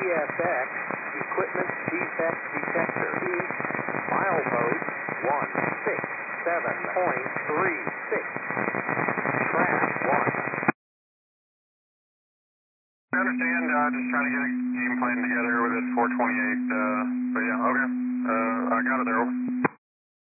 CSX, equipment defect detector. Milepost 167.36. Track 1. I understand, just trying to get a game plan together with this 428, but yeah, okay. I got it there, over.